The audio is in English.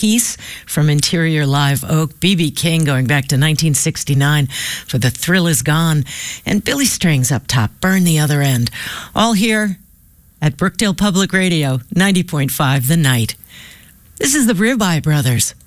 Peace from Interior Live Oak, B.B. King going back to 1969 for The Thrill Is Gone, and Billy Strings up top, Burn the Other End. All here at Brookdale Public Radio, 90.5 The Night. This is the Ribeye Brothers.